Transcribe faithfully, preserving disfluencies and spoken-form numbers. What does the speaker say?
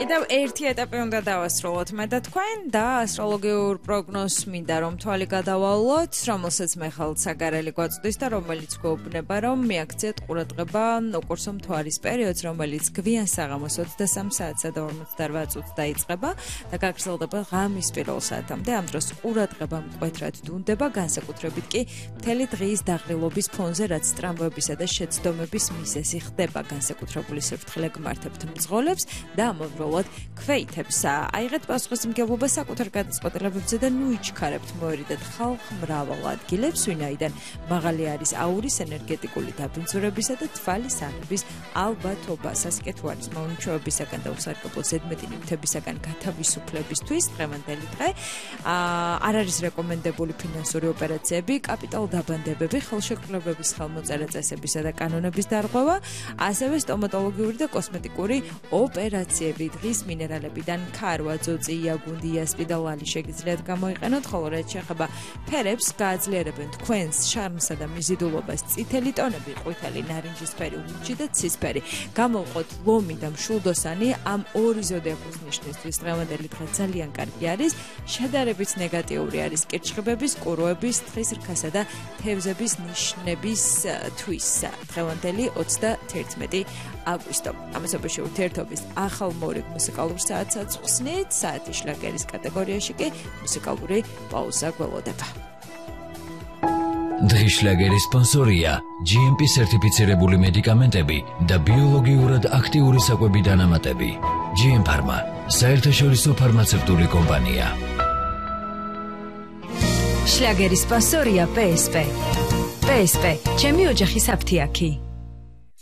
კიდევ ერთი ეტაპი უნდა დავასრულოთ მე და თქვენ და ასტროლოგიურ პროგნოზს მინდა რომ თვალი გადავალოთ, რომელსაც მე ხალხ საგარელი გვაწვდის და რომელიც გვეუბნება რომ მიაქციეთ ყურადღება უკურსო მთვარის პერიოდს, რომელიც გვიან საღამოს ოცდასამ საათსა და ორმოცდარვა წუთს დაიწყება და გაგრძელდება ღამის პირველ საათამდე. ამ დროს ყურადღება მკვეთრად დუნდება, განსაკუთრებით კი მთელი დღის დაღლილობის ფონზე, რაც ტრამვებისა და შეცდომების მიზეზი ხდება, განსაკუთრებული სიფრთხილე გმართებთ მძღოლებს და ამავდროულად ქვეითებს. აიღეთ პასუხისმგებლობა საკუთარ გადაწყვეტილებებზე და ნუ იჩქარებთ მოერიდეთ ხალხ მრავალ ადგილებს, ვინაიდან მაღალი არის აურის ენერგეტიკული დაბინძურებისა და თვალის აღების ალბათობა. სასიკეთო არის მაუნჩოებისაგან და უსარგებლო ზედმეტი ნივთებისაგან გათავისუფლებისთვის დღევანდელი დღე. არ არის რეკომენდებული ფინანსური ოპერაციები, კაპიტალ დაბანდებები, ხელშეკრულებების ხელმოწერა წესებისა და კანონების დარღვევა, ასევე სტომატოლოგიური და კოსმეტიკური ოპერაციები. დღის მინერალებიდან ქარვა, ძოწი, იაგუნდი, იასპი და ლალი შეგიძლიათ გამოიყენოთ, ხოლო რაც შეეხება ფერებს, გააძლიერებენ თქვენს შარმსა და მიზიდულობას წითელი ტონები, ყვითელი, ნარინჯისფერი, ლურჯი და ცისფერი. გამოვყოთ ლომი და მშულდოსანი, ამ ორი ზოდიაქოს ნიშნისთვის დღევანდელი დღე ძალიან კარგი არის. შედარებით ნეგატიური არის კირჩხიბების, კუროების, თხის რქასა და თევზების ნიშნების თვის. დღევანდელი ოცდაერთმეტი აგვისტო. ამასობაში ურთიერთობის ახალ მორიგ მუსიკალურ საათსაც ხსნით, საათი შლაგერის კატეგორიაში კი მუსიკალური პაუზა გველოდება. დღის შლაგერის სპონსორია ჯი ემ პი სერტიფიცირებული მედიკამენტები და ბიოლოგიურად აქტიური საკვები დანამატები. ჯი ემ ფარმა, საერთაშორისო ფარმაცევტული კომპანია. შლაგერის სპონსორია პე ეს პე. პე ეს პე, ჩემი ოჯახის აფთიაქი.